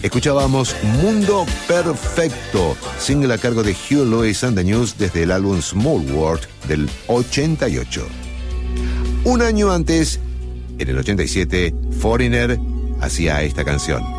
Escuchábamos Mundo Perfecto, single a cargo de Hugh Lewis and the News desde el álbum Small World del 88. Un año antes, en el 87, Foreigner hacía esta canción.